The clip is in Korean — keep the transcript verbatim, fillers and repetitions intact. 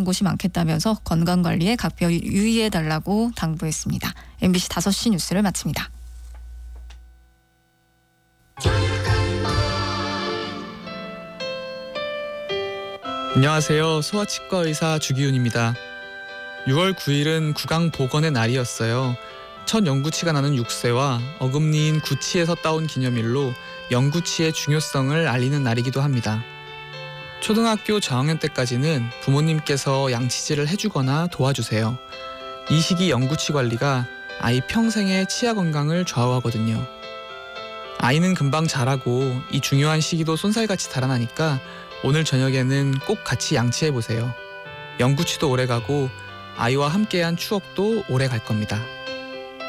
아픈 곳이 많겠다면서 건강관리에 각별히 유의해달라고 당부했습니다. 엠비씨 다섯 시 뉴스를 마칩니다. 안녕하세요. 소아치과 의사 주기훈입니다. 유월 구일은 구강보건의 날이었어요. 첫 영구치가 나는 육 세와 어금니인 구치에서 따온 기념일로 영구치의 중요성을 알리는 날이기도 합니다. 초등학교 저학년 때까지는 부모님께서 양치질을 해주거나 도와주세요. 이 시기 영구치 관리가 아이 평생의 치아 건강을 좌우하거든요. 아이는 금방 자라고 이 중요한 시기도 쏜살같이 달아나니까 오늘 저녁에는 꼭 같이 양치해보세요. 영구치도 오래가고 아이와 함께한 추억도 오래 갈 겁니다.